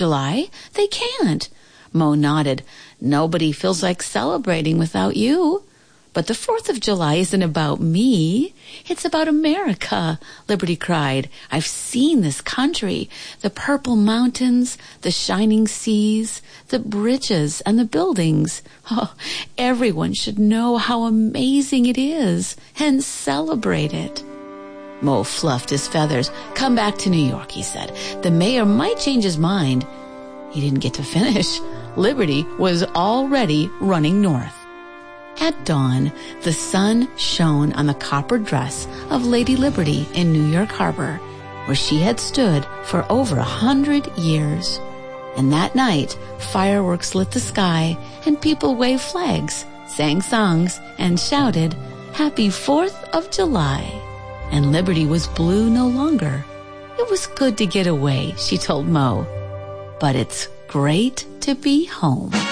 July? They can't. Mo nodded. Nobody feels like celebrating without you. But the 4th of July isn't about me. It's about America, Liberty cried. I've seen this country, the purple mountains, the shining seas, the bridges and the buildings. Oh, everyone should know how amazing it is and celebrate it. Mo fluffed his feathers. Come back to New York, he said. The mayor might change his mind. He didn't get to finish. Liberty was already running north. At dawn, the sun shone on the copper dress of Lady Liberty in New York Harbor, where she had stood for over 100 years. And that night, fireworks lit the sky, and people waved flags, sang songs, and shouted, Happy 4th of July. And Liberty was blue no longer. It was good to get away, she told Mo. But it's great to be home.